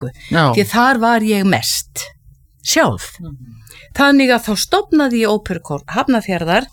Danmörku, því þar var ég mest sjálf. Þannig að þá stofnaði ég óperukór Hafnarfjarðar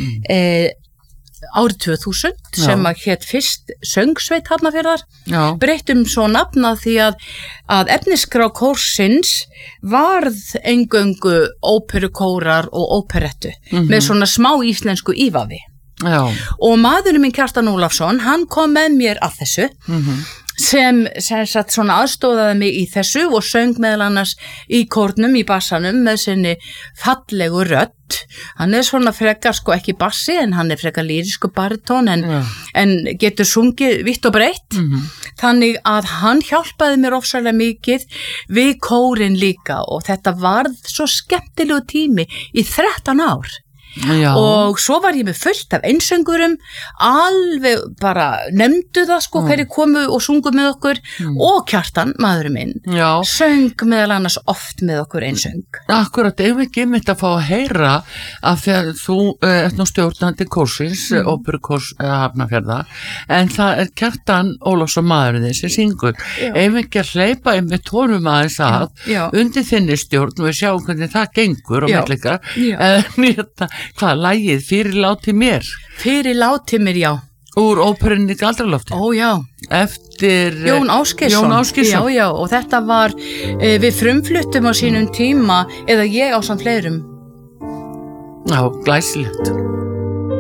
árið 2000 sem að hét fyrst Söngsveit Hafnarfjarðar, breyttum svo nafna því að efnisskrá kórsins varð eingöngu óperukórar og óperettu með svona smá íslensku ívafi. Og maðurinn minn Kjartan Ólafsson, hann kom með mér að þessu sem sagt svona aðstóðaði mig í þessu og söng meðal annars í kórnum, í bassanum með sinni fallegu rödd. Hann svona frekar sko ekki bassi en hann frekar lýrisku baritón en getur sungið vitt og breytt. Þannig að hann hjálpaði mér ofsalega mikið við kórin líka og þetta varð svo skemmtilegu tími í 13 ár. Og svo var ég með fullt af einsöngurum, alveg bara nefndu það sko hverju komu og sungu með okkur og Kjartan, maðurinn minn, söng meðal annars oft með okkur einsöng. Akkurat, ef ekki mitt að fá að heyra að þegar þú ert nú stjórnandi kórsins, óperukórs Hafnarfjarðar, en það Kjartan Ólafsson maðurinn þinn sem syngur, ef ekki að hleypa með tónum aðeins að undir þinni stjórn og við sjáum hvernig það gengur og mellikar, hvað, lagið Fyrir láti mér? Fyrir láti mér, já. Úr óperunni Galdralofti? Ó, já. Eftir Jón Ásgeirsson. Já, og þetta var, við frumfluttum á sínum tíma, eða ég ásamt fleirum. Já, glæsilegt.